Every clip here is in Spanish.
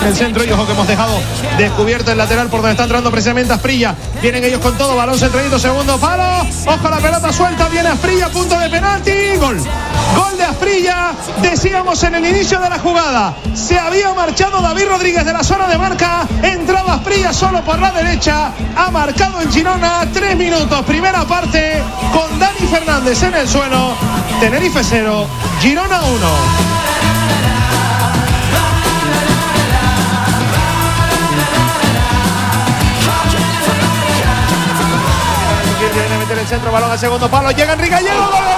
el centro y ojo que hemos dejado descubierto el lateral por donde está entrando precisamente Asprilla. Vienen ellos con todo, balón centradito, segundo palo, ojo la pelota suelta, viene Asprilla, punto de penalti, gol de Asprilla. Decíamos en el inicio de la jugada, se había marchado David Rodríguez de la zona de marca, entraba Asprilla solo por la derecha, ha marcado en Girona. 3 minutos, primera parte, con Dani Fernández en el suelo. Tenerife 0, Girona 1. Viene a meter el centro, balón al segundo palo, llega Enrique Gallego, gol.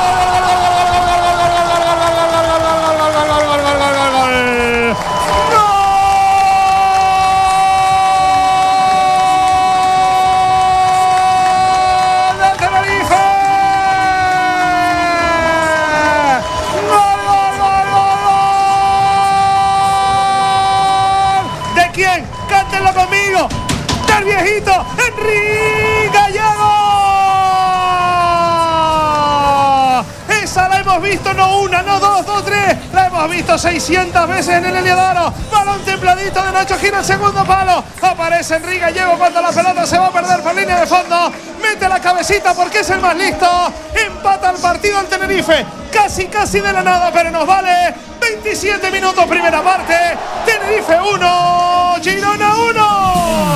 Conmigo, del viejito Enrique Gallego. Esa la hemos visto no una, no dos, no tres, la hemos visto 600 veces en el Heliodoro. Balón templadito de Nacho, gira el segundo palo, aparece Enrique Gallego cuando la pelota se va a perder por línea de fondo, mete la cabecita porque es el más listo, empata el partido al Tenerife, casi de la nada, pero nos vale. 27 minutos, primera parte, Tenerife 1, Girona 1.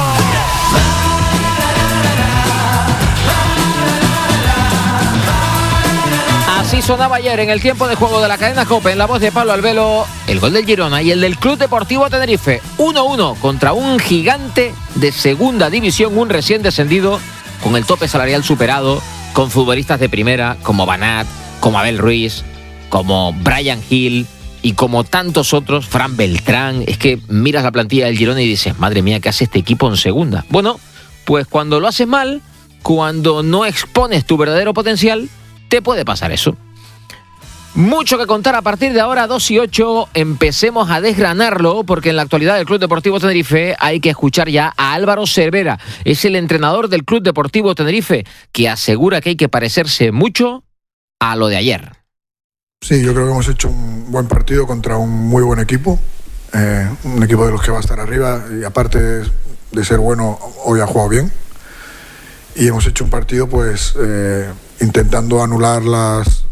Así sonaba ayer en el tiempo de juego de la cadena COPE, en la voz de Pablo Albelo, el gol del Girona y el del Club Deportivo Tenerife. 1-1 contra un gigante de segunda división, un recién descendido, con el tope salarial superado, con futbolistas de primera, como Banat, como Abel Ruiz, como Brian Hill y como tantos otros, Fran Beltrán. Es que miras la plantilla del Girona y dices, madre mía, ¿qué hace este equipo en segunda? Bueno, pues cuando lo haces mal, cuando no expones tu verdadero potencial, te puede pasar eso. Mucho que contar a partir de ahora, 2:08, empecemos a desgranarlo, porque en la actualidad del Club Deportivo Tenerife hay que escuchar ya a Álvaro Cervera. Es el entrenador del Club Deportivo Tenerife, que asegura que hay que parecerse mucho a lo de ayer. Sí, yo creo que hemos hecho un buen partido contra un muy buen equipo, un equipo de los que va a estar arriba y aparte de ser bueno, hoy ha jugado bien y hemos hecho un partido pues intentando anular las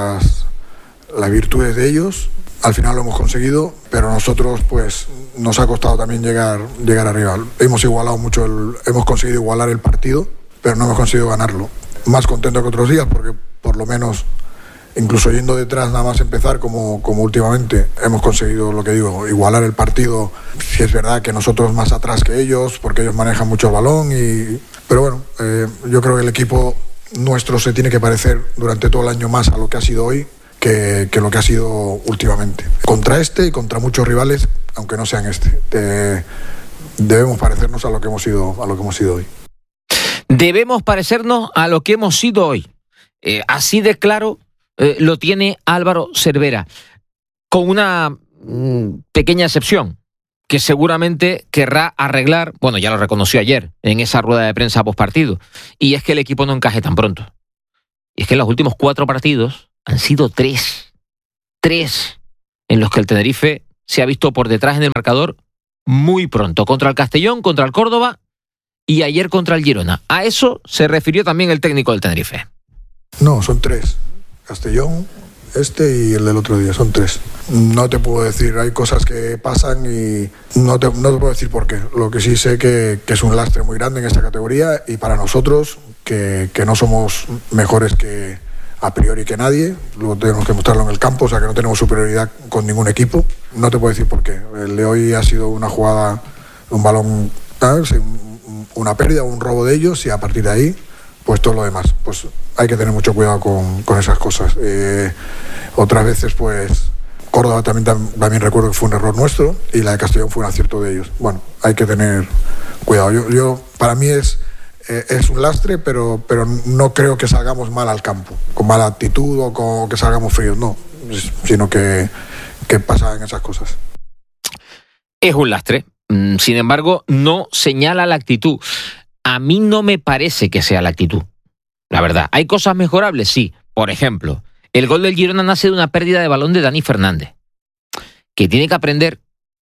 virtudes de ellos. Al final lo hemos conseguido, pero nosotros pues nos ha costado también llegar arriba. Hemos conseguido igualar el partido, pero no hemos conseguido ganarlo. Más contento que otros días porque por lo menos, incluso yendo detrás nada más empezar como últimamente, hemos conseguido, lo que digo, igualar el partido. Si es verdad que nosotros más atrás que ellos, porque ellos manejan mucho el balón, pero bueno, yo creo que el equipo nuestro se tiene que parecer durante todo el año más a lo que ha sido hoy que lo que ha sido últimamente. Contra este y contra muchos rivales, aunque no sean debemos parecernos a lo que hemos sido hoy. Debemos parecernos a lo que hemos sido hoy. Así de claro lo tiene Álvaro Cervera, con una pequeña excepción que seguramente querrá arreglar, bueno, ya lo reconoció ayer en esa rueda de prensa postpartido, y es que el equipo no encaje tan pronto. Y es que en los últimos 4 partidos han sido 3 en los que el Tenerife se ha visto por detrás en el marcador muy pronto, contra el Castellón, contra el Córdoba y ayer contra el Girona. A eso se refirió también el técnico del Tenerife. No, son 3. Castellón, y el del otro día, son 3. No te puedo decir, hay cosas que pasan y no te puedo decir por qué. Lo que sí sé que es un lastre muy grande en esta categoría y para nosotros, que no somos mejores que a priori que nadie, luego tenemos que mostrarlo en el campo, o sea que no tenemos superioridad con ningún equipo. No te puedo decir por qué. El de hoy ha sido una jugada, un balón, ¿sabes? Una pérdida, un robo de ellos y a partir de ahí, pues todo lo demás. Pues hay que tener mucho cuidado con esas cosas. Otras veces, pues, Córdoba también recuerdo que fue un error nuestro y la de Castellón fue un acierto de ellos. Bueno, hay que tener cuidado. Yo para mí es un lastre, pero no creo que salgamos mal al campo, con mala actitud o con que salgamos fríos, no, sino que pasan esas cosas. Es un lastre, sin embargo, no señala la actitud. A mí no me parece que sea la actitud, la verdad. ¿Hay cosas mejorables? Sí. Por ejemplo, el gol del Girona nace de una pérdida de balón de Dani Fernández, que tiene que aprender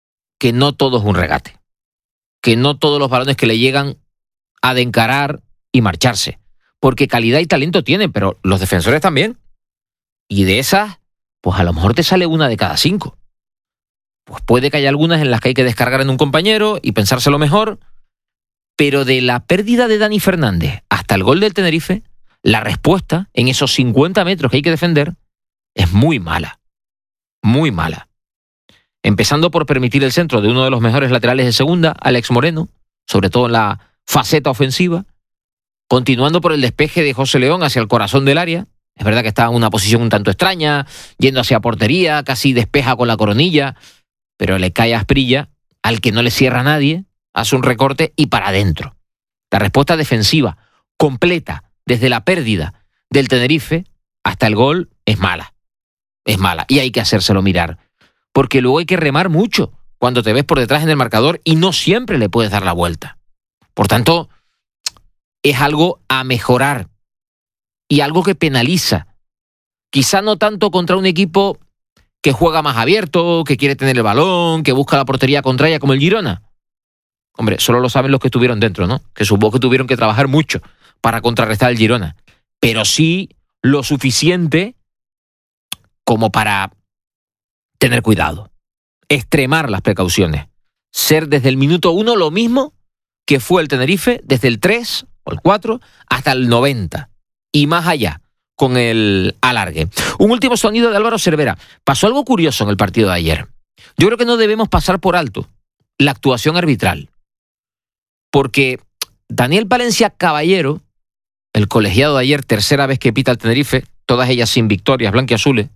que no todo es un regate, que no todos los balones que le llegan ha de encarar y marcharse, porque calidad y talento tiene, pero los defensores también. Y de esas, pues a lo mejor te sale una de cada 5. Pues puede que haya algunas en las que hay que descargar en un compañero y pensárselo mejor, pero de la pérdida de Dani Fernández hasta el gol del Tenerife, la respuesta en esos 50 metros que hay que defender es muy mala. Muy mala. Empezando por permitir el centro de uno de los mejores laterales de segunda, Alex Moreno, sobre todo en la faceta ofensiva, continuando por el despeje de José León hacia el corazón del área. Es verdad que está en una posición un tanto extraña, yendo hacia portería, casi despeja con la coronilla, pero le cae a Asprilla, al que no le cierra a nadie, hace un recorte y para adentro. La respuesta defensiva, completa, desde la pérdida del Tenerife hasta el gol, es mala. Es mala y hay que hacérselo mirar. Porque luego hay que remar mucho cuando te ves por detrás en el marcador y no siempre le puedes dar la vuelta. Por tanto, es algo a mejorar y algo que penaliza. Quizá no tanto contra un equipo que juega más abierto, que quiere tener el balón, que busca la portería contraria como el Girona. Hombre, solo lo saben los que estuvieron dentro, ¿no? Que supongo que tuvieron que trabajar mucho para contrarrestar el Girona. Pero sí lo suficiente como para tener cuidado, extremar las precauciones, ser desde el minuto 1 lo mismo que fue el Tenerife desde el 3 o el 4 hasta el 90 y más allá con el alargue. Un último sonido de Álvaro Cervera. Pasó algo curioso en el partido de ayer. Yo creo que no debemos pasar por alto la actuación arbitral, porque Daniel Palencia Caballero, el colegiado de ayer, tercera vez que pita el Tenerife, todas ellas sin victorias blanquiazules,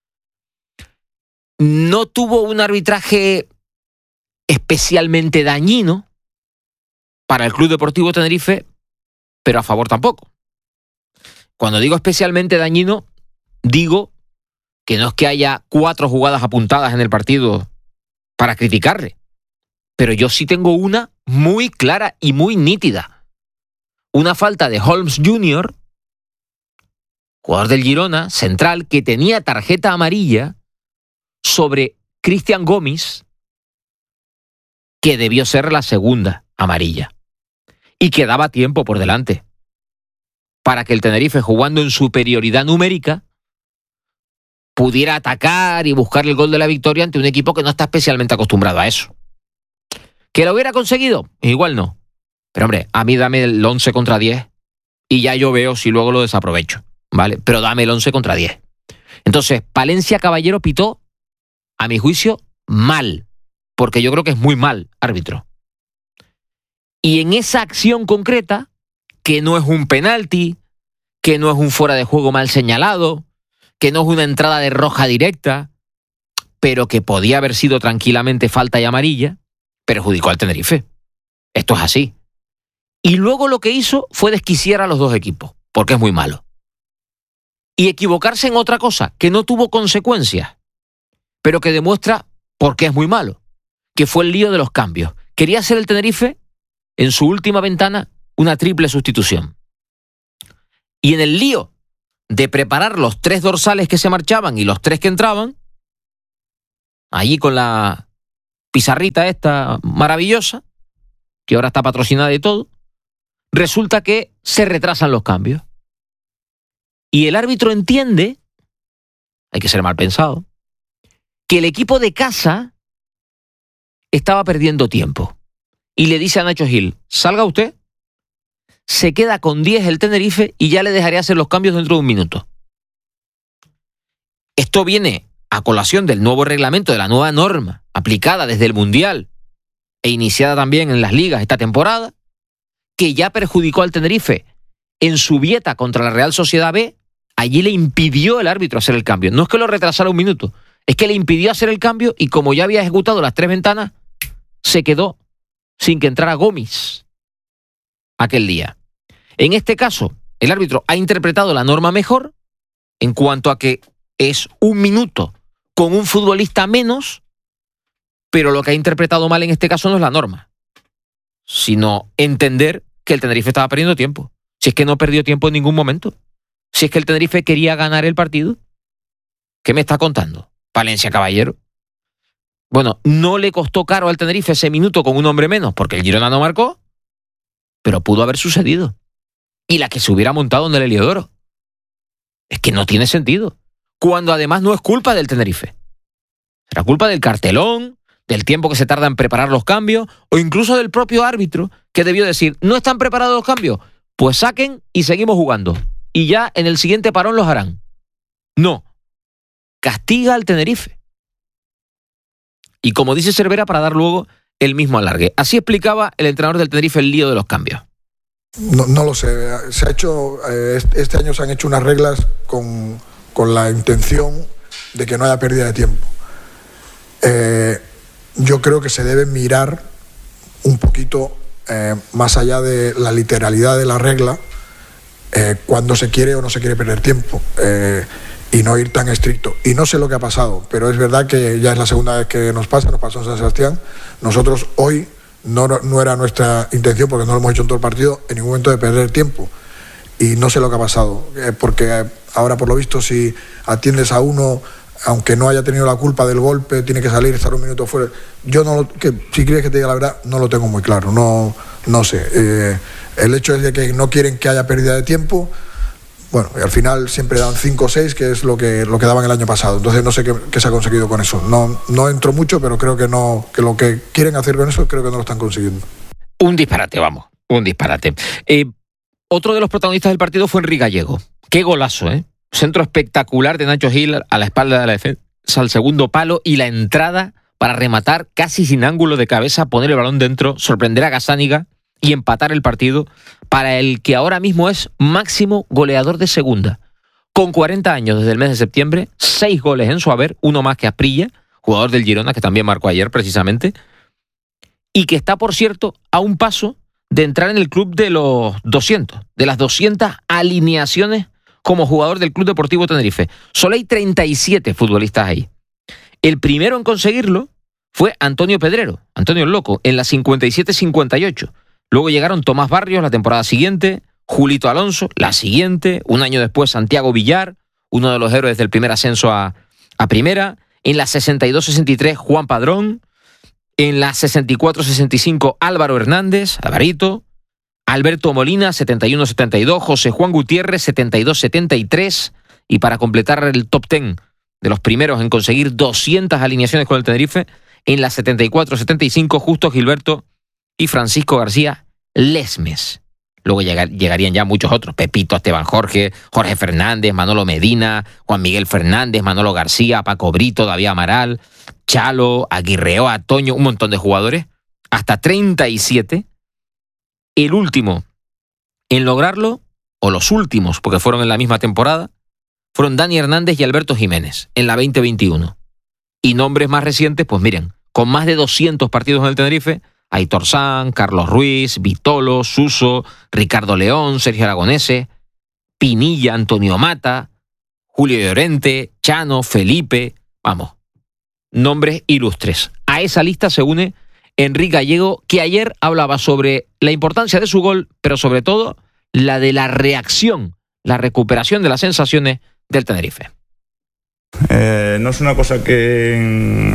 no tuvo un arbitraje especialmente dañino para el Club Deportivo Tenerife, pero a favor tampoco. Cuando digo especialmente dañino, digo que no es que haya 4 jugadas apuntadas en el partido para criticarle, pero yo sí tengo una muy clara y muy nítida. Una falta de Holmes Jr., jugador del Girona, central, que tenía tarjeta amarilla sobre Cristian Gómez, que debió ser la segunda amarilla, y que daba tiempo por delante para que el Tenerife, jugando en superioridad numérica, pudiera atacar y buscar el gol de la victoria ante un equipo que no está especialmente acostumbrado a eso. ¿Que lo hubiera conseguido? Igual no. Pero hombre, a mí dame el 11 contra 10 y ya yo veo si luego lo desaprovecho, ¿vale? Pero dame el 11 contra 10. Entonces, Palencia Caballero pitó, a mi juicio, mal, porque yo creo que es muy mal árbitro. Y en esa acción concreta, que no es un penalti, que no es un fuera de juego mal señalado, que no es una entrada de roja directa, pero que podía haber sido tranquilamente falta y amarilla, perjudicó al Tenerife. Esto es así. Y luego lo que hizo fue desquiciar a los dos equipos, porque es muy malo. Y equivocarse en otra cosa, que no tuvo consecuencias, pero que demuestra por qué es muy malo, que fue el lío de los cambios. Quería hacer el Tenerife, en su última ventana, una triple sustitución. Y en el lío de preparar los 3 dorsales que se marchaban y los 3 que entraban, allí con la pizarrita esta maravillosa, que ahora está patrocinada y todo, resulta que se retrasan los cambios. Y el árbitro entiende, hay que ser mal pensado, que el equipo de casa estaba perdiendo tiempo. Y le dice a Nacho Gil, salga usted, se queda con 10 el Tenerife y ya le dejaré hacer los cambios dentro de un minuto. Esto viene a colación del nuevo reglamento, de la nueva norma aplicada desde el Mundial e iniciada también en las ligas esta temporada, que ya perjudicó al Tenerife en su vieta contra la Real Sociedad B. Allí le impidió el árbitro hacer el cambio. No es que lo retrasara un minuto, es que le impidió hacer el cambio y como ya había ejecutado las 3 ventanas, se quedó sin que entrara Gómez aquel día. En este caso, el árbitro ha interpretado la norma mejor en cuanto a que es un minuto con un futbolista menos, pero lo que ha interpretado mal en este caso no es la norma, sino entender que el Tenerife estaba perdiendo tiempo. Si es que no perdió tiempo en ningún momento. Si es que el Tenerife quería ganar el partido. ¿Qué me está contando, Palencia Caballero? Bueno, no le costó caro al Tenerife ese minuto con un hombre menos, porque el Girona no marcó, pero pudo haber sucedido. Y la que se hubiera montado en el Heliodoro. Es que no tiene sentido. Cuando además no es culpa del Tenerife. Será culpa del cartelón, del tiempo que se tarda en preparar los cambios, o incluso del propio árbitro, que debió decir, ¿no están preparados los cambios? Pues saquen y seguimos jugando. Y ya en el siguiente parón los harán. No. Castiga al Tenerife. Y como dice Cervera, para dar luego el mismo alargue. Así explicaba el entrenador del Tenerife el lío de los cambios. No lo sé. Se ha hecho, este año se han hecho unas reglas con la intención de que no haya pérdida de tiempo. Yo creo que se debe mirar un poquito más allá de la literalidad de la regla, cuando se quiere o no se quiere perder tiempo, y no ir tan estricto. Y no sé lo que ha pasado, pero es verdad que ya es la segunda vez que nos pasó en San Sebastián. Nosotros hoy no era nuestra intención, porque no lo hemos hecho en todo el partido, en ningún momento de perder tiempo. Y no sé lo que ha pasado, porque ahora por lo visto si atiendes a uno, aunque no haya tenido la culpa del golpe, tiene que salir, estar un minuto fuera. Yo si quieres que te diga la verdad, no lo tengo muy claro, no sé. El hecho es de que no quieren que haya pérdida de tiempo. Bueno, y al final siempre dan 5 o 6, que es lo que daban el año pasado. Entonces no sé qué se ha conseguido con eso. No entro mucho, pero creo que lo que quieren hacer con eso, creo que no lo están consiguiendo. Un disparate, vamos, un disparate. Otro de los protagonistas del partido fue Enrique Gallego. Qué golazo, ¿eh? Centro espectacular de Nacho Gil a la espalda de la defensa, al segundo palo, y la entrada para rematar casi sin ángulo de cabeza, poner el balón dentro, sorprender a Gazzaniga y empatar el partido para el que ahora mismo es máximo goleador de segunda. Con 40 años desde el mes de septiembre, 6 goles en su haber, uno más que Asprilla, jugador del Girona, que también marcó ayer precisamente, y que está, por cierto, a un paso de entrar en el club de los 200, de las 200 alineaciones como jugador del Club Deportivo Tenerife. Solo hay 37 futbolistas ahí. El primero en conseguirlo fue Antonio Pedrero, Antonio el Loco, en la 57-58. Luego llegaron Tomás Barrios la temporada siguiente, Julito Alonso la siguiente, un año después Santiago Villar, uno de los héroes del primer ascenso a primera, en la 62-63 Juan Padrón, en la 64-65 Álvaro Hernández, Alvarito, Alberto Molina 71-72, José Juan Gutiérrez 72-73, y para completar el top 10 de los primeros en conseguir 200 alineaciones con el Tenerife, en la 74-75 Justo Gilberto y Francisco García Lesmes. Luego llegarían ya muchos otros, Pepito, Esteban Jorge, Jorge Fernández, Manolo Medina, Juan Miguel Fernández, Manolo García, Paco Brito, David Amaral, Chalo, Aguirreoa, Toño, un montón de jugadores, hasta 37. El último en lograrlo, o los últimos, porque fueron en la misma temporada, fueron Dani Hernández y Alberto Jiménez, en la 2021. Y nombres más recientes, pues miren, con más de 200 partidos en el Tenerife, Aitor San, Carlos Ruiz, Vitolo, Suso, Ricardo León, Sergio Aragonese, Pinilla, Antonio Mata, Julio Llorente, Chano, Felipe, vamos, nombres ilustres. A esa lista se une Enrique Gallego, que ayer hablaba sobre la importancia de su gol, pero sobre todo la de la reacción, la recuperación de las sensaciones del Tenerife. No es una cosa que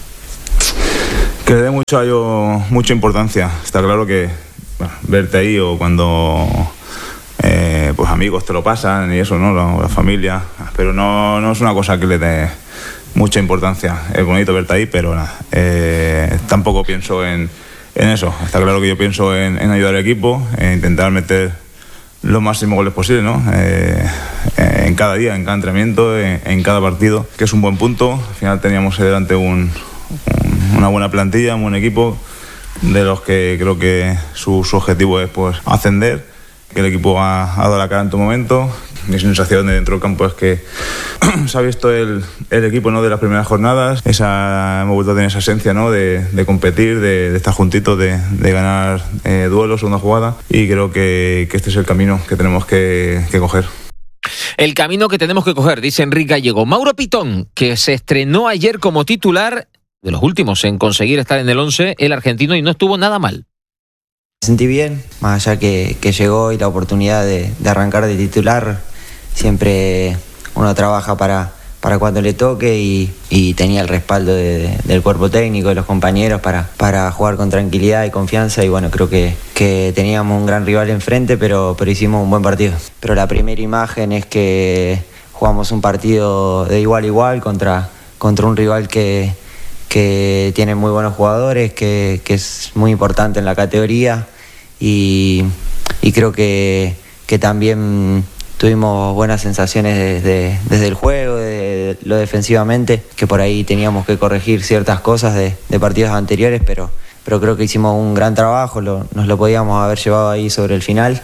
le dé mucha importancia. Está claro que verte ahí, o cuando pues amigos te lo pasan y eso, ¿no? La familia, pero no es una cosa que le dé mucha importancia. Es bonito verte ahí, pero nada, tampoco pienso en eso. Está claro que yo pienso en ayudar al equipo, en intentar meter los máximos goles posibles, ¿no? En cada día, en cada entrenamiento, en cada partido, que es un buen punto. Al final teníamos delante una buena plantilla, un buen equipo, de los que creo que su objetivo es pues ascender, que el equipo ha dado la cara en todo momento. Mi sensación de dentro del campo es que se ha visto el equipo, ¿no?, de las primeras jornadas. Hemos vuelto a tener esa esencia, ¿no?, de competir, de estar juntitos, de ganar duelos, segunda jugada, y creo que este es el camino que tenemos que coger. El camino que tenemos que coger, dice Enrique Gallego. Mauro Pitón, que se estrenó ayer como titular, de los últimos en conseguir estar en el 11, el argentino, y no estuvo nada mal. Me sentí bien, más allá que llegó y la oportunidad de arrancar de titular. Siempre uno trabaja para cuando le toque y tenía el respaldo del cuerpo técnico, de los compañeros para jugar con tranquilidad y confianza. Y bueno, creo que teníamos un gran rival enfrente, pero hicimos un buen partido. Pero la primera imagen es que jugamos un partido de igual a igual contra un rival que tiene muy buenos jugadores, que es muy importante en la categoría y creo que también tuvimos buenas sensaciones desde el juego, de lo defensivamente, que por ahí teníamos que corregir ciertas cosas de partidos anteriores, pero creo que hicimos un gran trabajo, nos lo podíamos haber llevado ahí sobre el final.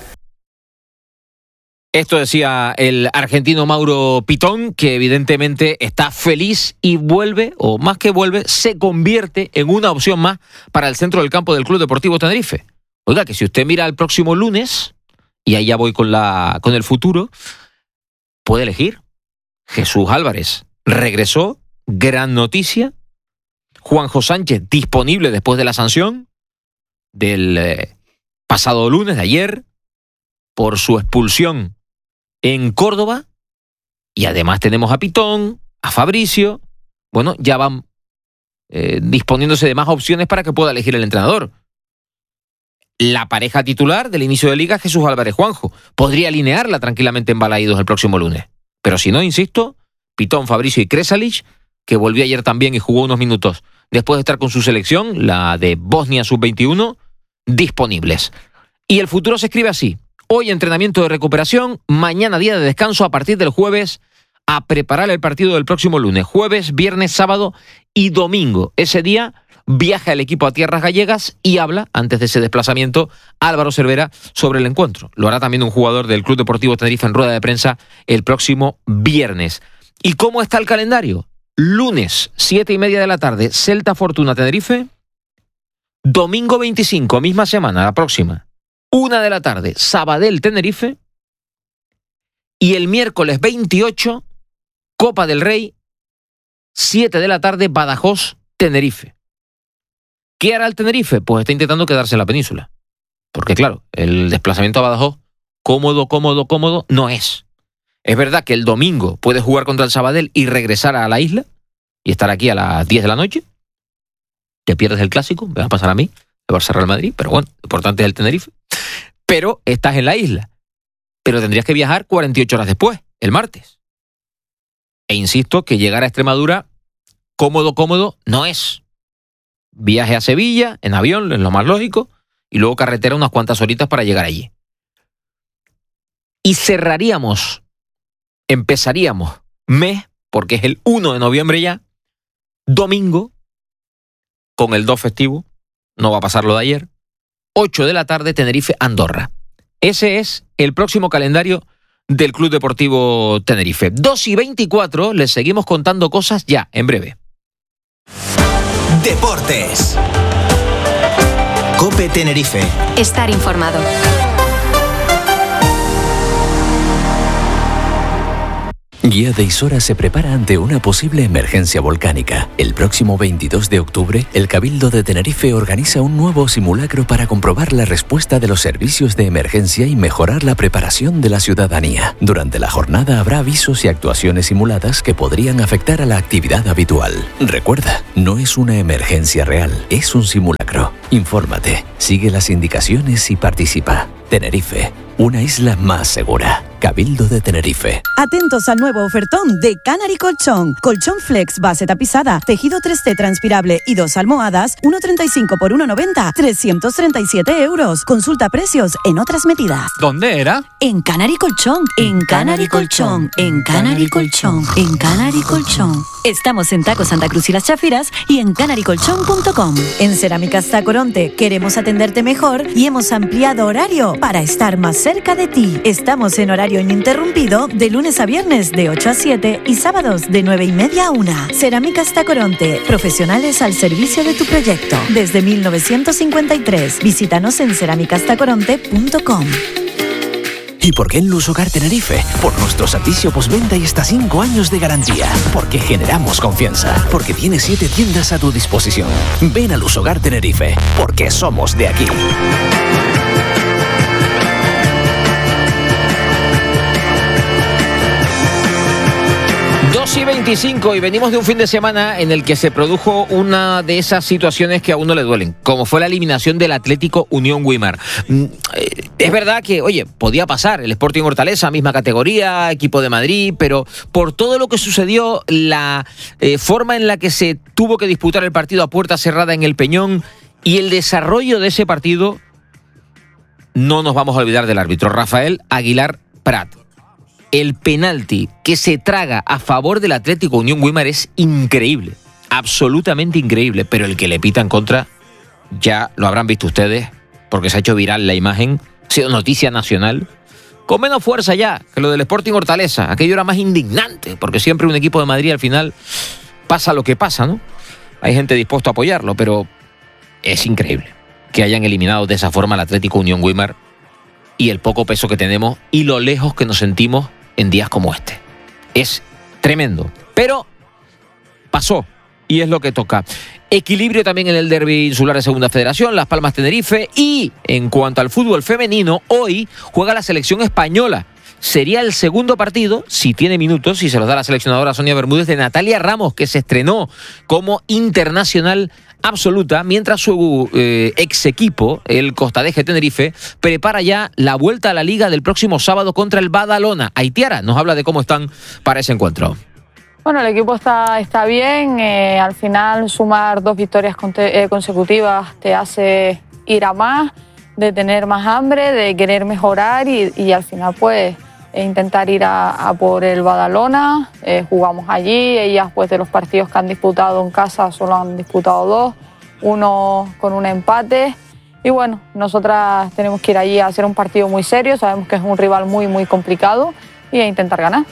Esto decía el argentino Mauro Pitón, que evidentemente está feliz y vuelve, o más que vuelve, se convierte en una opción más para el centro del campo del Club Deportivo Tenerife. Oiga, que si usted mira el próximo lunes, y ahí ya voy con el futuro, puede elegir. Jesús Álvarez regresó, gran noticia. Juanjo Sánchez disponible después de la sanción del pasado lunes, de ayer, por su expulsión en Córdoba. Y además tenemos a Pitón, a Fabricio. Bueno, ya van disponiéndose de más opciones para que pueda elegir el entrenador. La pareja titular del inicio de liga, Jesús Álvarez Juanjo, podría alinearla tranquilamente en Balaídos el próximo lunes. Pero si no, insisto, Pitón, Fabricio y Kresalich, que volvió ayer también y jugó unos minutos después de estar con su selección, la de Bosnia Sub-21, disponibles. Y el futuro se escribe así: hoy entrenamiento de recuperación, mañana día de descanso a partir del jueves, a preparar el partido del próximo lunes, jueves, viernes, sábado y domingo. Ese día viaja el equipo a tierras gallegas y habla, antes de ese desplazamiento, Álvaro Cervera sobre el encuentro. Lo hará también un jugador del Club Deportivo Tenerife en rueda de prensa el próximo viernes. ¿Y cómo está el calendario? Lunes, 7:30 de la tarde, Celta Fortuna Tenerife. Domingo 25, misma semana, la próxima, 1 de la tarde, Sabadell Tenerife. Y el miércoles 28, Copa del Rey, 7 de la tarde, Badajoz Tenerife. ¿Qué hará el Tenerife? Pues está intentando quedarse en la península. Porque claro, el desplazamiento a Badajoz, cómodo, no es. Es verdad que el domingo puede jugar contra el Sabadell y regresar a la isla y estar aquí a las 10 de la noche. Te pierdes el clásico, me va a pasar a mí, el Barça Real Madrid, pero bueno, lo importante es el Tenerife. Pero estás en la isla. Pero tendrías que viajar 48 horas después, el martes. E insisto que llegar a Extremadura cómodo no es. Viaje a Sevilla, en avión, es lo más lógico, y luego carretera unas cuantas horitas para llegar allí. Y empezaríamos mes, porque es el 1 de noviembre ya, domingo, con el 2 festivo, no va a pasar lo de ayer, 8 de la tarde, Tenerife, Andorra. Ese es el próximo calendario del Club Deportivo Tenerife. 2:24, les seguimos contando cosas ya, en breve. Deportes. COPE Tenerife. Estar informado. Guía de Isora se prepara ante una posible emergencia volcánica. El próximo 22 de octubre, el Cabildo de Tenerife organiza un nuevo simulacro para comprobar la respuesta de los servicios de emergencia y mejorar la preparación de la ciudadanía. Durante la jornada habrá avisos y actuaciones simuladas que podrían afectar a la actividad habitual. Recuerda, no es una emergencia real, es un simulacro. Infórmate, sigue las indicaciones y participa. Tenerife, una isla más segura. Cabildo de Tenerife. Atentos al nuevo ofertón de Canary Colchón. Colchón Flex, base tapizada, tejido 3T transpirable y 2 almohadas, 1,35 por 1,90, 337 euros. Consulta precios en otras medidas. ¿Dónde era? En Canary Colchón. En Canary Colchón. En Canary Colchón. En Canary Colchón. Estamos en Taco Santa Cruz y Las Chafiras y en canarycolchón.com. En Cerámicas Tacoronte queremos atenderte mejor y hemos ampliado horario para estar más cerca de ti. Estamos en horario ininterrumpido de lunes a viernes de 8 a 7 y sábados de 9:30 a 1. Cerámicas Tacoronte, profesionales al servicio de tu proyecto. Desde 1953. Visítanos en cerámicastacoronte.com. ¿Y por qué en Lusogar Tenerife? Por nuestro servicio postventa y hasta 5 años de garantía. Porque generamos confianza. Porque tiene 7 tiendas a tu disposición. Ven a Lusogar Tenerife. Porque somos de aquí. 2:25 y venimos de un fin de semana en el que se produjo una de esas situaciones que a uno le duelen, como fue la eliminación del Atlético Unión Güímar. Es verdad que, oye, podía pasar, el Sporting Hortaleza, misma categoría, equipo de Madrid, pero por todo lo que sucedió, la forma en la que se tuvo que disputar el partido a puerta cerrada en el Peñón y el desarrollo de ese partido, no nos vamos a olvidar del árbitro, Rafael Aguilar Prat. El penalti que se traga a favor del Atlético Unión Güímar es increíble, absolutamente increíble, pero el que le pita en contra, ya lo habrán visto ustedes, porque se ha hecho viral la imagen, ha sido noticia nacional, con menos fuerza ya que lo del Sporting Hortaleza. Aquello era más indignante, porque siempre un equipo de Madrid al final pasa lo que pasa, ¿no? Hay gente dispuesta a apoyarlo, pero es increíble que hayan eliminado de esa forma al Atlético Unión Güímar y el poco peso que tenemos y lo lejos que nos sentimos en días como este. Es tremendo, pero pasó y es lo que toca. Equilibrio también en el derbi insular de Segunda Federación, Las Palmas Tenerife. Y en cuanto al fútbol femenino, hoy juega la selección española. Sería el segundo partido, si tiene minutos, si se los da la seleccionadora Sonia Bermúdez, de Natalia Ramos, que se estrenó como internacional absoluta, mientras su ex equipo, el Costa Deje Tenerife, prepara ya la vuelta a la Liga del próximo sábado contra el Badalona. Aitiara nos habla de cómo están para ese encuentro. Bueno, el equipo está bien. Al final, sumar 2 victorias consecutivas te hace ir a más, de tener más hambre, de querer mejorar y al final, pues, intentar ir a por el Badalona. Jugamos allí. Ellas, pues, de los partidos que han disputado en casa, solo han disputado 2, uno con un empate. Y bueno, nosotras tenemos que ir allí a hacer un partido muy serio. Sabemos que es un rival muy, muy complicado y a intentar ganar.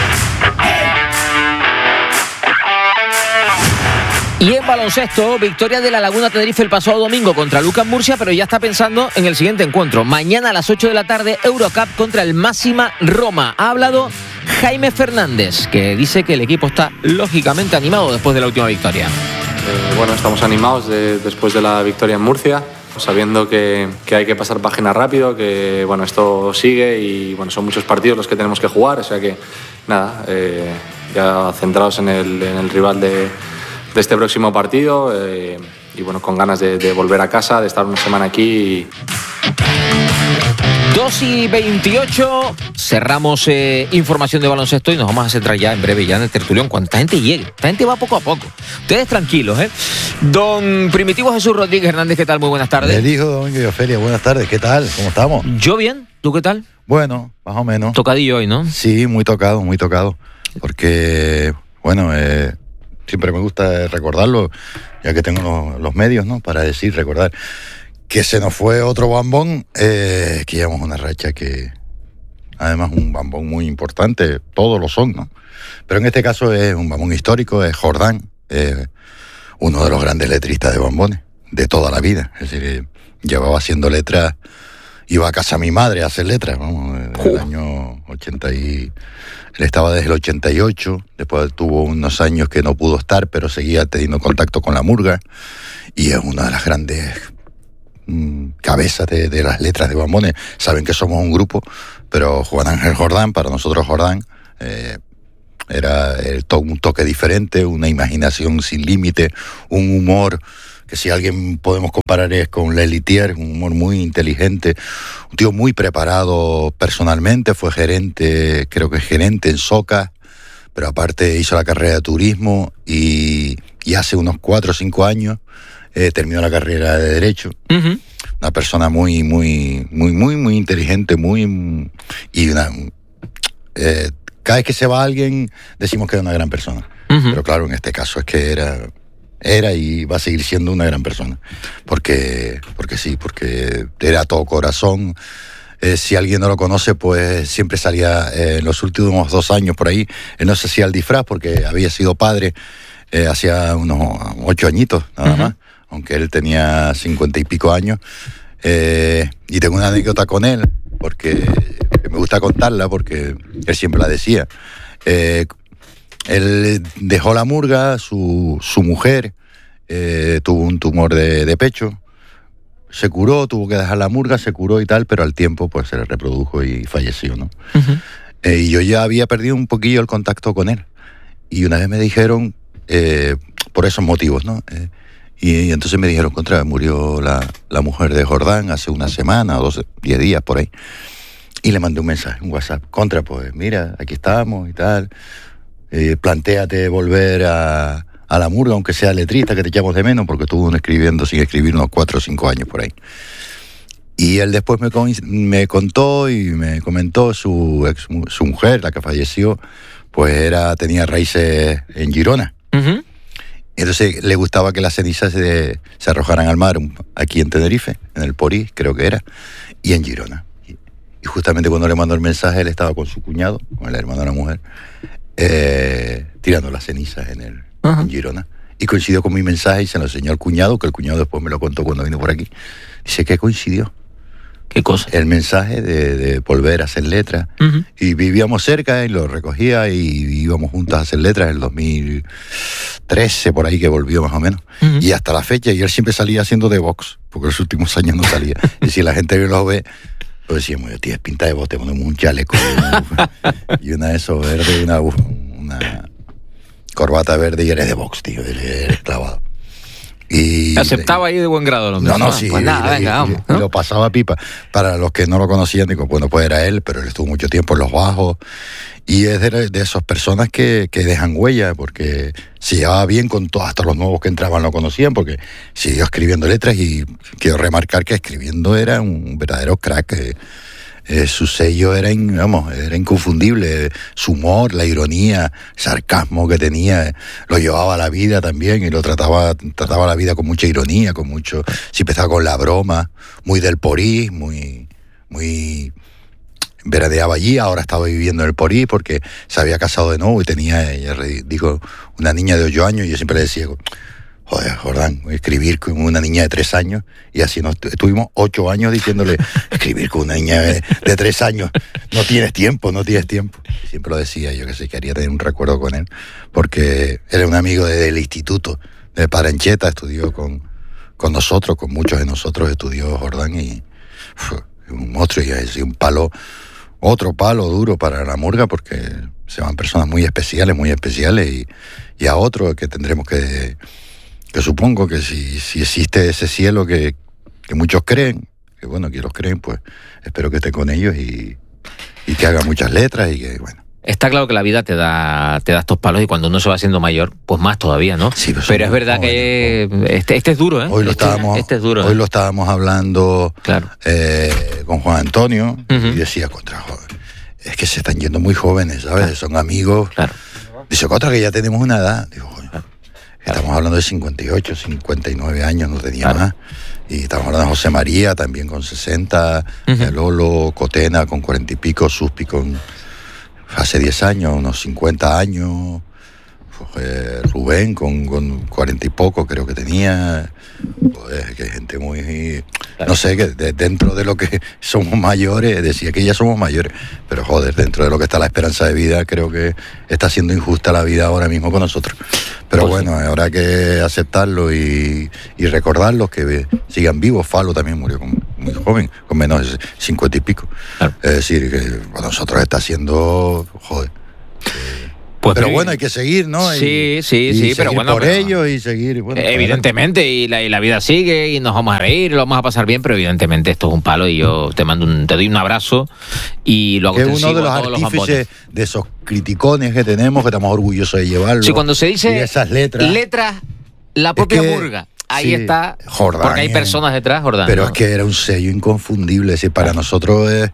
Y en baloncesto, victoria de la Laguna Tenerife el pasado domingo contra Lucas Murcia, pero ya está pensando en el siguiente encuentro. Mañana a las 8 de la tarde, Eurocup contra el Máxima Roma. Ha hablado Jaime Fernández, que dice que el equipo está lógicamente animado después de la última victoria. Bueno, estamos animados después de la victoria en Murcia, sabiendo que hay que pasar página rápido, que bueno, esto sigue y bueno, son muchos partidos los que tenemos que jugar, o sea que nada, ya centrados en el rival de este próximo partido y bueno, con ganas de volver a casa, de estar una semana aquí. 2:28, cerramos información de baloncesto y nos vamos a centrar ya en breve ya en el tertulión, cuanta gente llegue. Esta gente va poco a poco. Ustedes tranquilos, ¿eh? Don Primitivo Jesús Rodríguez Hernández, ¿qué tal? Muy buenas tardes. El hijo de Domingo y Ofelia, buenas tardes, ¿qué tal? ¿Cómo estamos? Yo bien, ¿tú qué tal? Bueno, más o menos. Tocadillo hoy, ¿no? Sí, muy tocado, porque, bueno, siempre me gusta recordarlo, ya que tengo los medios, ¿no? Para recordar que se nos fue otro Bambón, que llevamos una racha que, además, un Bambón muy importante, todos lo son, ¿no? Pero en este caso es un Bambón histórico, es Jordán, uno de los grandes letristas de Bambones, de toda la vida. Es decir, llevaba haciendo letras, iba a casa a mi madre a hacer letras, vamos, el año 80 y... Él estaba desde el 88, después tuvo unos años que no pudo estar, pero seguía teniendo contacto con la murga, y es una de las grandes cabezas de las letras de Bambones. Saben que somos un grupo, pero Juan Ángel Jordán, para nosotros Jordán, era un toque diferente, una imaginación sin límite, un humor que si alguien podemos comparar es con Lelitier, un humor muy inteligente, un tío muy preparado personalmente, fue gerente, creo que es gerente en Soca, pero aparte hizo la carrera de turismo y hace unos 4 o 5 años terminó la carrera de Derecho. Uh-huh. Una persona muy inteligente, cada vez que se va alguien decimos que es una gran persona. Uh-huh. Pero claro, en este caso es que era y va a seguir siendo una gran persona, porque era todo corazón. Si alguien no lo conoce, pues siempre salía en los últimos 2 años por ahí, él no se hacía el disfraz porque había sido padre hacía unos 8 añitos nada más, aunque él tenía 50 y pico años, y tengo una anécdota con él porque me gusta contarla porque él siempre la decía. Él dejó la murga, su mujer tuvo un tumor de pecho, se curó, tuvo que dejar la murga, se curó y tal, pero al tiempo pues se le reprodujo y falleció, ¿no? Uh-huh. Y yo ya había perdido un poquillo el contacto con él. Y una vez me dijeron, por esos motivos, ¿no? Y entonces me dijeron, murió la mujer de Jordán hace una semana o 10 días por ahí. Y le mandé un mensaje, un WhatsApp, pues mira, aquí estamos y tal. Plantéate volver a la murga, aunque sea letrista, que te echamos de menos, porque estuvo escribiendo sin escribir unos 4 o 5 años por ahí. Y él después me contó y me comentó su mujer, la que falleció, pues tenía raíces en Girona. Uh-huh. Entonces le gustaba que las cenizas se arrojaran al mar, aquí en Tenerife, en el Porí, creo que era, y en Girona. Y justamente cuando le mandó el mensaje, él estaba con su cuñado, con el hermano de la mujer, tirando las cenizas en Girona. Y coincidió con mi mensaje y se lo enseñó al cuñado, que el cuñado después me lo contó cuando vino por aquí. Dice que coincidió. ¿Qué cosa? El mensaje de volver a hacer letras. Uh-huh. Y vivíamos cerca y lo recogía y íbamos juntos a hacer letras en el 2013, por ahí que volvió más o menos. Uh-huh. Y hasta la fecha, y él siempre salía haciendo de box, porque los últimos años no salía. Y si la gente lo ve, pues decíamos, tienes pinta de box, te ponemos un chaleco y una de esos verde, una corbata verde y eres de box, tío, eres clavado. Y aceptaba ahí de buen grado. No, sí. Pues nada, venga, vamos. Y lo pasaba pipa. Para los que no lo conocían, digo, bueno, pues era él, pero él estuvo mucho tiempo en los bajos. Y es de esas personas que dejan huella, porque se llevaba bien con todos, hasta los nuevos que entraban lo conocían, porque siguió escribiendo letras y quiero remarcar que escribiendo era un verdadero crack. Su sello era inconfundible, su humor, la ironía, el sarcasmo que tenía, lo llevaba a la vida también y lo trataba la vida con mucha ironía, si empezaba con la broma, muy del Porí, muy veraneaba allí, ahora estaba viviendo en el Porí porque se había casado de nuevo y tenía, una niña de 8 años y yo siempre le decía, joder, Jordán, escribir con una niña de 3 años, y así estuvimos 8 años diciéndole, escribir con una niña de 3 años, no tienes tiempo. Y siempre lo decía, yo que sé, quería tener un recuerdo con él, porque él es un amigo del instituto de Parancheta, estudió con nosotros, con muchos de nosotros estudió Jordán, y un monstruo, y es otro palo duro para la murga, porque se van personas muy especiales, y a otro que tendremos que supongo que si existe ese cielo que muchos creen, que los creen, pues espero que esté con ellos y que haga muchas letras y que, bueno. Está claro que la vida te da estos palos y cuando uno se va haciendo mayor, pues más todavía, ¿no? Sí, pero es verdad que este es duro, ¿eh? Hoy lo estábamos hablando, claro, con Juan Antonio, uh-huh, y decía, es que se están yendo muy jóvenes, ¿sabes? Claro. Son amigos. Claro. Dice, que ya tenemos una edad. Digo, estamos hablando de 58, 59 años, no tenía más. Y estamos hablando de José María, también con 60, uh-huh, Lolo, Cotena con 40 y pico, Suspi con hace 10 años, unos 50 años, Rubén con 40 y poco creo que tenía. Joder, que hay gente muy... No sé, que dentro de lo que somos mayores, decía que ya somos mayores, pero joder, dentro de lo que está la esperanza de vida, creo que está siendo injusta la vida ahora mismo con nosotros. Pero pues bueno, habrá que aceptarlo y recordarlos, que sigan vivos. Falo también murió muy joven, con menos de 50 y pico. Claro. Es decir, que para nosotros está siendo... Joder. Pues pero bueno, hay que seguir, ¿no? Sí, pero bueno. Por ello y seguir. Bueno, evidentemente, y la vida sigue y nos vamos a reír, lo vamos a pasar bien, pero evidentemente esto es un palo y yo te doy un abrazo y lo hago extensivo. Que es uno de los artífices de esos criticones que tenemos, que estamos orgullosos de llevarlo. Sí, cuando se dice esas letras, la propia murga. Ahí está, Jordán, porque hay personas detrás, Jordán. Pero ¿no? Es que era un sello inconfundible, es decir, para nosotros es...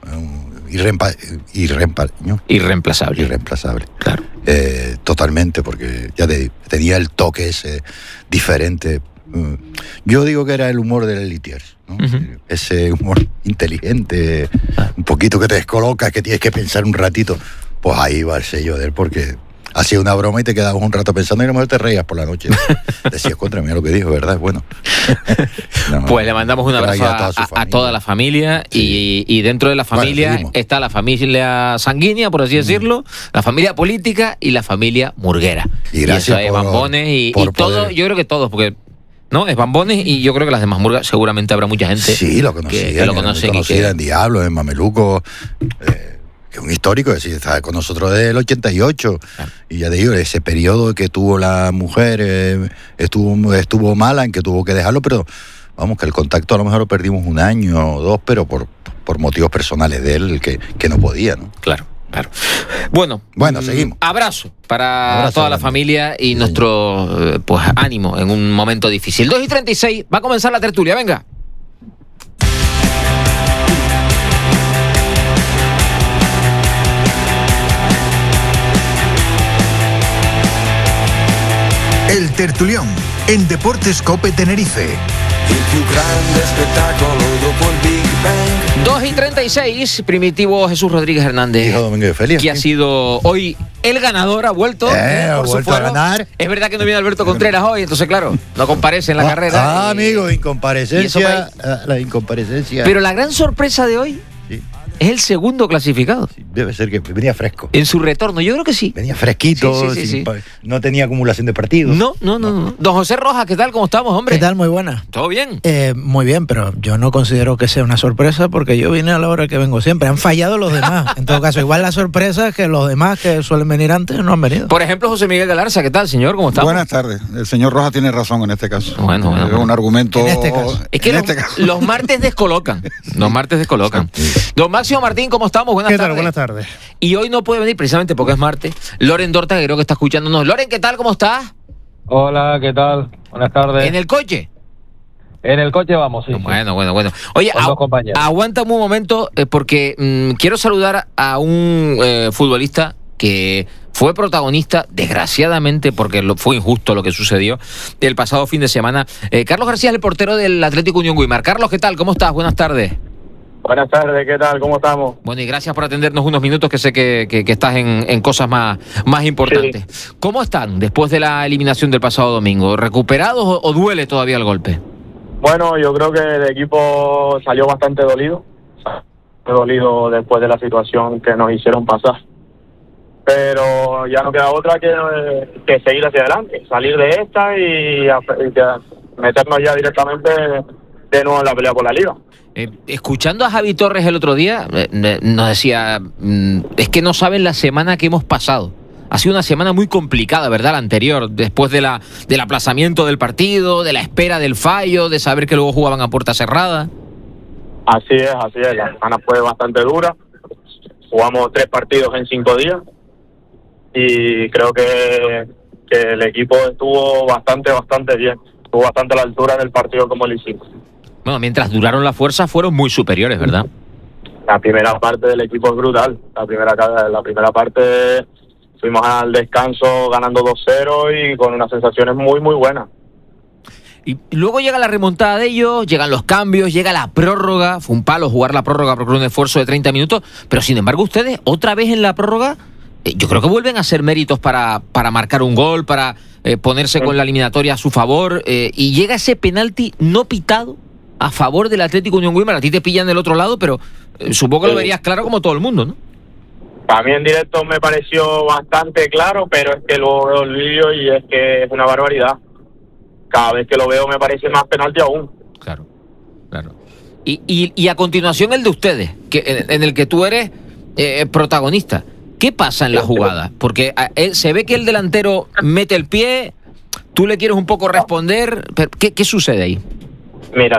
irreemplazable. Claro. Totalmente, porque ya tenía el toque ese diferente. Yo digo que era el humor del Litiers, ¿no? Uh-huh. Ese humor inteligente, un poquito que te descolocas, que tienes que pensar un ratito. Pues ahí va el sello de él, porque hacía una broma y te quedabas un rato pensando y a lo mejor te reías por la noche. Decías, contra mí lo que dijo, ¿verdad? Es bueno. Pues le mandamos un abrazo a toda la familia, sí. y dentro de la familia está la familia sanguínea, por así decirlo, la familia política y la familia murguera. Y gracias y eso es Bambones y todo, yo creo que todos, porque... ¿no? Es Bambones y yo creo que las demás murgas seguramente habrá mucha gente lo conocía, que lo conocen. En Diablo, en Mameluco, que es un histórico, es decir, está con nosotros desde el 88, y ya te digo, ese periodo que tuvo la mujer estuvo mala, en que tuvo que dejarlo, pero vamos, que el contacto a lo mejor lo perdimos 1 año o 2, pero por motivos personales de él, que no podía, ¿no? Claro. Bueno, seguimos. Abrazo para toda la familia y nuestro pues ánimo en un momento difícil. 2:36, va a comenzar la tertulia, venga. El Tertulión en Deportes Cope Tenerife. Il più grande spettacolo dopo il Big Bang. 2:36, Primitivo Jesús Rodríguez Hernández. Hijo Domingo de Feliz. Que ha sido hoy el ganador, ha vuelto. Ha vuelto a ganar. Es verdad que no viene Alberto Contreras hoy, entonces claro, no comparece en la carrera. Amigo, incomparecencia. La incomparecencia. Pero la gran sorpresa de hoy es el segundo clasificado. Sí, debe ser que venía fresco. En su retorno, yo creo que sí. Venía fresquito, sí. No tenía acumulación de partidos. No. Don José Rojas, ¿qué tal? ¿Cómo estamos, hombre? ¿Qué tal? Muy buena. ¿Todo bien? Muy bien, pero yo no considero que sea una sorpresa porque yo vine a la hora que vengo siempre. Han fallado los demás. En todo caso, igual la sorpresa es que los demás que suelen venir antes no han venido. Por ejemplo, José Miguel Galarza, ¿qué tal, señor? ¿Cómo estamos? Buenas tardes. El señor Rojas tiene razón en este caso. Bueno. Es un argumento. En este caso. Es que los martes descolocan. Don Máximo Martín, ¿cómo estamos? Buenas tardes. Buenas tardes. Y hoy no puede venir precisamente porque es martes. Loren Dorta, que creo que está escuchándonos. Loren, ¿qué tal? ¿Cómo estás? Hola, ¿qué tal? Buenas tardes. ¿En el coche? En el coche vamos, sí. Bueno. Oye, aguántame un momento porque quiero saludar a un futbolista que fue protagonista, desgraciadamente, porque fue injusto lo que sucedió el pasado fin de semana. Carlos García es el portero del Atlético Unión Güímar. Carlos, ¿qué tal? ¿Cómo estás? Buenas tardes. Buenas tardes, ¿qué tal? ¿Cómo estamos? Bueno, y gracias por atendernos unos minutos, que sé que estás en cosas más importantes. Sí. ¿Cómo están después de la eliminación del pasado domingo? ¿Recuperados o duele todavía el golpe? Bueno, yo creo que el equipo salió bastante dolido. Después de la situación que nos hicieron pasar. Pero ya no queda otra que seguir hacia adelante, salir de esta y meternos ya directamente de nuevo en la pelea por la Liga. Escuchando a Javi Torres el otro día, nos decía, es que no saben la semana que hemos pasado. Ha sido una semana muy complicada, ¿verdad? La anterior, después del aplazamiento del partido, de la espera del fallo, de saber que luego jugaban a puerta cerrada. Así es. La semana fue bastante dura. Jugamos 3 partidos en 5 días. Y creo que el equipo estuvo bastante bien. Estuvo bastante a la altura del partido como lo hicimos. Bueno, mientras duraron las fuerzas fueron muy superiores, ¿verdad? La primera parte del equipo es brutal. La primera parte fuimos al descanso ganando 2-0 y con unas sensaciones muy buenas. Y luego llega la remontada de ellos, llegan los cambios, llega la prórroga. Fue un palo jugar la prórroga porque era un esfuerzo de 30 minutos. Pero sin embargo ustedes, otra vez en la prórroga, yo creo que vuelven a hacer méritos para marcar un gol, para ponerse con la eliminatoria a su favor. Y llega ese penalti no pitado a favor del Atlético Unión Güímar. A ti te pillan del otro lado, pero supongo que lo verías claro como todo el mundo, ¿no? A mí en directo me pareció bastante claro, pero es que luego veo el vídeo y es que es una barbaridad. Cada vez que lo veo me parece más penalti aún. Claro. Y a continuación el de ustedes, en el que tú eres protagonista. ¿Qué pasa en la jugada? Porque se ve que el delantero mete el pie, tú le quieres un poco responder, pero ¿qué sucede ahí? Mira,